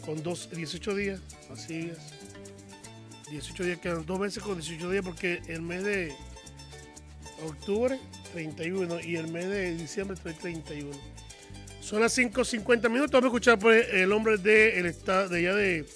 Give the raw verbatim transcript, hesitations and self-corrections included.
con dos, dieciocho días, así es. dieciocho días, quedan dos meses con dieciocho días porque el mes de octubre, treinta y uno, y el mes de diciembre, treinta y uno. Son las cinco cincuenta minutos, vamos a escuchar pues, el hombre de, el estado, de allá de